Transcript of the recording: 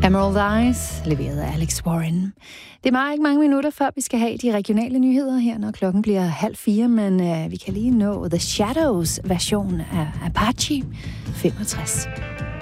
Emerald Eyes, leveret af Alex Warren. Det er meget ikke mange minutter, før vi skal have de regionale nyheder her, når klokken bliver 3:30, men vi kan lige nå The Shadows version af Apache 65.